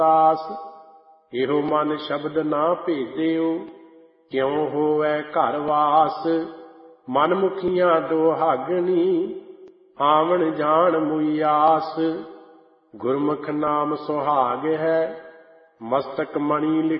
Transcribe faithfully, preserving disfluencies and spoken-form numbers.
ਦਾਸ। ਇਹੋ ਮਨ ਸ਼ਬਦ ਨਾ ਭੇਦਿਓ, ਕਿਉ ਹੋਵੈ ਘਰ ਵਾਸ। ਮਨ ਮੁਖੀਆਂ ਦੁਹਾਗਣੀ, ਆਵਣ ਜਾਣ ਮੁਈ ਆਸ। ਗੁਰਮੁਖ ਨਾਮ ਸੁਹਾਗ ਹੈ, ਮਸਤਕ ਮਣੀ